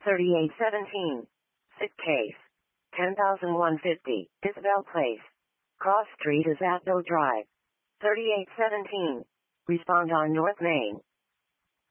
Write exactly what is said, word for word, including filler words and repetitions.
thirty-eight seventeen. Sick case. ten thousand one hundred fifty. Isabel Place. Cross Street is Atto Drive. thirty-eight seventeen. Respond on North Main.